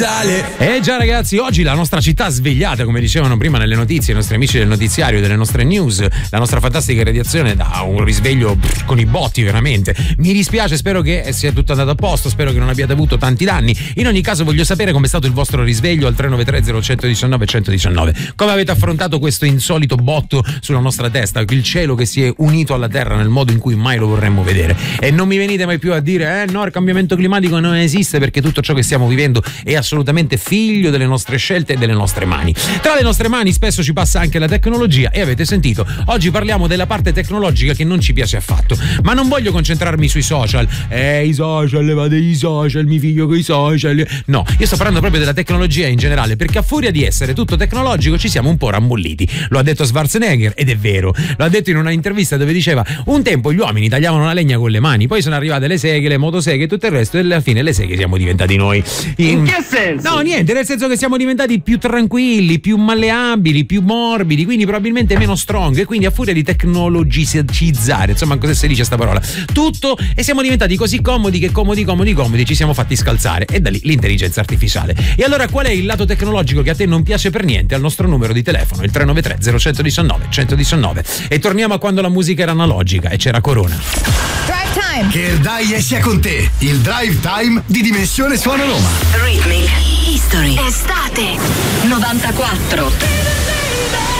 Già ragazzi, oggi la nostra città svegliata, come dicevano prima nelle notizie i nostri amici del notiziario, delle nostre news, la nostra fantastica redazione da un risveglio con i botti veramente. Mi dispiace, spero che sia tutto andato a posto, spero che non abbiate avuto tanti danni. In ogni caso voglio sapere com'è stato il vostro risveglio al 393 0119 119. Come avete affrontato questo insolito botto sulla nostra testa, il cielo che si è unito alla terra nel modo in cui mai lo vorremmo vedere. E non mi venite mai più a dire no, il cambiamento climatico non esiste, perché tutto ciò che stiamo vivendo è assolutamente figlio delle nostre scelte e delle nostre mani. Tra le nostre mani spesso ci passa anche la tecnologia e avete sentito, oggi parliamo della parte tecnologica che non ci piace affatto, ma non voglio concentrarmi sui social. I social, levate i social, mi figlio coi social. No, io sto parlando proprio della tecnologia in generale, perché a furia di essere tutto tecnologico ci siamo un po' rammolliti. Lo ha detto Schwarzenegger ed è vero, lo ha detto in una intervista dove diceva: un tempo gli uomini tagliavano la legna con le mani, poi sono arrivate le seghe, le motoseghe e tutto il resto, e alla fine le seghe siamo diventati noi. In che senso? No, niente, nel senso che siamo diventati più tranquilli, più malleabili, più morbidi, quindi probabilmente meno strong, e quindi a furia di tecnologicizzare, insomma, cosa si dice sta parola, tutto, e siamo diventati così comodi che comodi ci siamo fatti scalzare, e da lì l'intelligenza artificiale. E allora qual è il lato tecnologico che a te non piace per niente? Al nostro numero di telefono, il 393 0119 119. E torniamo a quando la musica era analogica e c'era Corona. Drive Time. Che il Dai sia con te, il Drive Time di Dimensione Suona Roma. Rhythmic History. Estate 94.